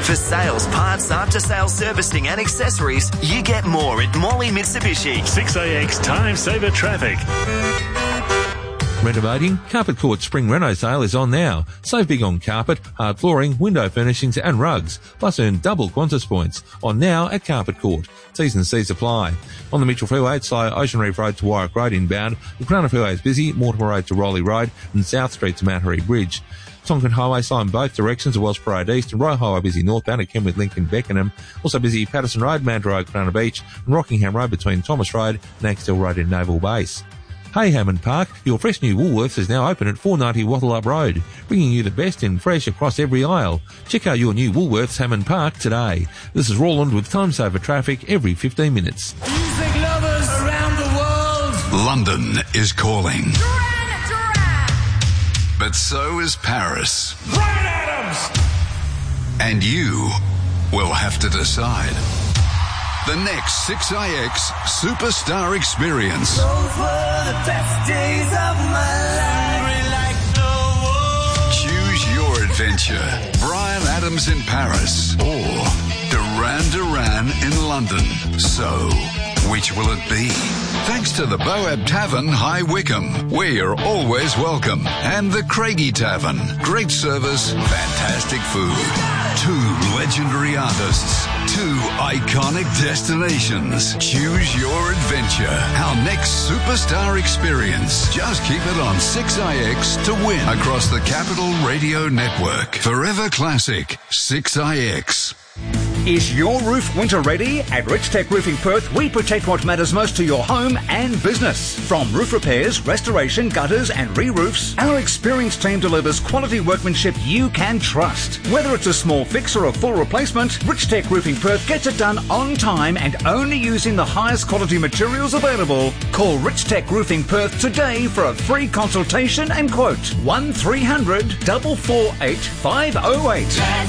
For sales, parts, after-sales servicing and accessories, you get more at Morley Mitsubishi. 6AX Time Saver Traffic. Renovating? Carpet Court Spring Reno sale is on now. Save big on carpet, hard flooring, window furnishings and rugs. Plus earn double Qantas points. On now at Carpet Court. T's and C's apply. On the Mitchell Freeway, it's Ocean Reef Road to Warwick Road inbound. The Cronulla Freeway is busy. Mortimer Road to Rowley Road and South Street to Mount Harry Bridge. Tonkin Highway slow in both directions to Welsh Parade East and Royal Highway busy northbound at Kenwood Lincoln Beckenham. Also busy Patterson Road, Mandurah Road, Cronulla Beach and Rockingham Road between Thomas Road and Axtell Road in Naval Base. Hey Hammond Park, your fresh new Woolworths is now open at 490 Wattleup Road, bringing you the best in fresh across every aisle. Check out your new Woolworths Hammond Park today. This is Roland with Time Saver Traffic every 15 minutes. Music lovers around the world. London is calling. Duran. But so is Paris. Bryan Adams. And you will have to decide. The next 6IX Superstar Experience. Those were the best days of my life. Like no one. Choose your adventure. Bryan Adams in Paris or Duran in London. So, which will it be? Thanks to the Boab Tavern, High Wycombe, where you're always welcome. And the Craigie Tavern. Great service, fantastic food. 2 legendary artists. 2 iconic destinations. Choose your adventure. Our next Superstar Experience. Just keep it on 6IX to win across the Capital Radio Network. Forever Classic 6IX. Is your roof winter ready? At Rich Tech Roofing Perth, we protect what matters most to your home and business. From roof repairs, restoration, gutters and re-roofs, our experienced team delivers quality workmanship you can trust. Whether it's a small fix or a full replacement, Rich Tech Roofing Perth gets it done on time and only using the highest quality materials available. Call Rich Tech Roofing Perth today for a free consultation and quote. 1300 448 508.